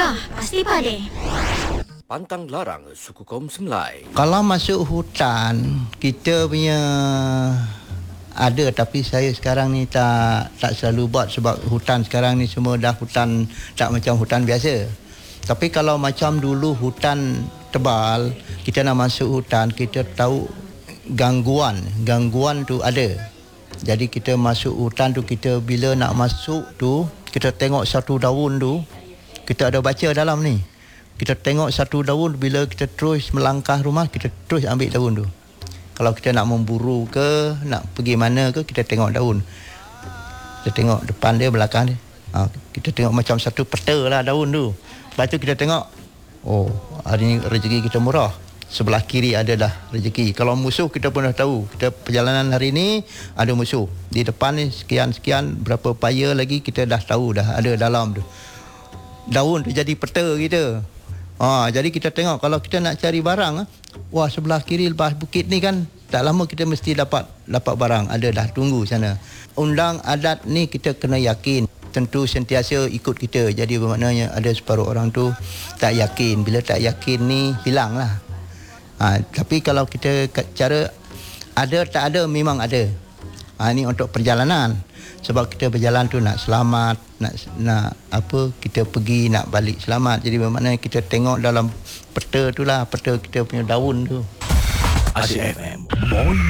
Dah, pasti pade. Pantang larang suku kaum Semlai. Kalau masuk hutan, kita punya ada, tapi saya sekarang ni tak selalu buat sebab hutan sekarang ni semua dah hutan tak macam hutan biasa. Tapi kalau macam dulu hutan tebal, kita nak masuk hutan, kita tahu gangguan tu ada. Jadi kita masuk hutan tu, kita bila nak masuk tu, kita tengok satu daun tu, kita ada baca dalam ni. Kita tengok satu daun, bila kita terus melangkah rumah, kita terus ambil daun tu. Kalau kita nak memburu ke, nak pergi mana ke, kita tengok daun. Kita tengok depan dia, belakang dia. Kita tengok macam satu peta lah daun tu. Lepas tu kita tengok, oh, hari ni rezeki kita murah. Sebelah kiri adalah rezeki. Kalau musuh, kita pun dah tahu. Kita perjalanan hari ni ada musuh. Di depan ni sekian-sekian, berapa paya lagi, kita dah tahu dah ada dalam tu. Daun tu jadi peta kita. Jadi kita tengok, kalau kita nak cari barang, wah, sebelah kiri lepas bukit ni kan, tak lama kita mesti dapat barang. Ada dah tunggu sana. Undang adat ni kita kena yakin. Tentu sentiasa ikut kita. Jadi bermaknanya ada separuh orang tu tak yakin. Bila tak yakin ni, hilang lah. Tapi kalau kita cara ada tak ada, memang ada. Ini untuk perjalanan. Sebab kita berjalan tu nak selamat, nak apa, kita pergi nak balik selamat. Jadi bermakna kita tengok dalam peta tu lah, peta kita punya daun tu. Asyik FM.